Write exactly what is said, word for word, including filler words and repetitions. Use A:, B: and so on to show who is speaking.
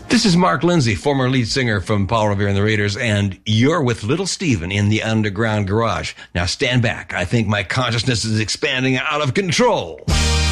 A: This is Mark Lindsay, former lead singer from Paul Revere and the Raiders, and you're with Little Steven in the Underground Garage. Now stand back. I think my consciousness is expanding out of control.